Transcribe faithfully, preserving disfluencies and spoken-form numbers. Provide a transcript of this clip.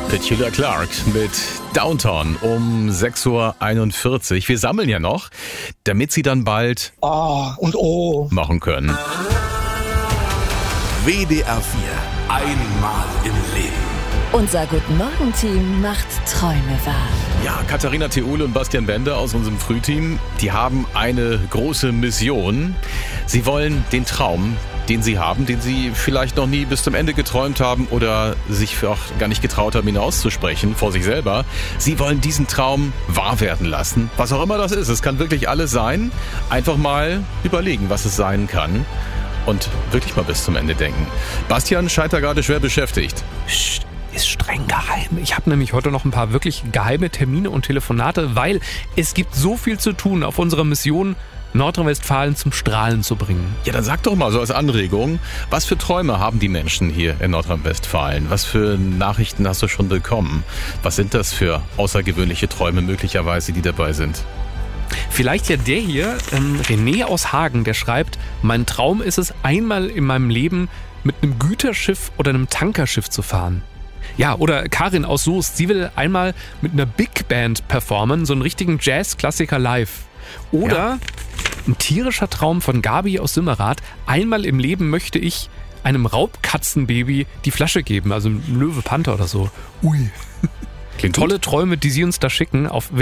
Petula Clark mit Downtown um sechs Uhr einundvierzig. Wir sammeln ja noch, damit Sie dann bald Ah und oh machen können. W D R vier. Einmal im Leben. Unser Guten-Morgen-Team macht Träume wahr. Ja, Katharina Theule und Bastian Bender aus unserem Frühteam, die haben eine große Mission. Sie wollen den Traum, den sie haben, den sie vielleicht noch nie bis zum Ende geträumt haben oder sich auch gar nicht getraut haben, ihn auszusprechen vor sich selber. Sie wollen diesen Traum wahr werden lassen. Was auch immer das ist, es kann wirklich alles sein. Einfach mal überlegen, was es sein kann und wirklich mal bis zum Ende denken. Bastian scheint da gerade schwer beschäftigt. Psst, ist streng geheim. Ich habe nämlich heute noch ein paar wirklich geheime Termine und Telefonate, weil es gibt so viel zu tun auf unserer Mission, Nordrhein-Westfalen zum Strahlen zu bringen. Ja, dann sag doch mal so als Anregung, was für Träume haben die Menschen hier in Nordrhein-Westfalen? Was für Nachrichten hast du schon bekommen? Was sind das für außergewöhnliche Träume möglicherweise, die dabei sind? Vielleicht ja der hier, ähm, René aus Hagen, der schreibt, mein Traum ist es, einmal in meinem Leben mit einem Güterschiff oder einem Tankerschiff zu fahren. Ja, oder Karin aus Soest, sie will einmal mit einer Big Band performen, so einen richtigen Jazz-Klassiker live. Oder ja. Ein tierischer Traum von Gabi aus Simmerath, einmal im Leben möchte ich einem Raubkatzenbaby die Flasche geben, also ein Löwe, Panther oder so. Ui. Klingt Tolle gut. Träume, die sie uns da schicken auf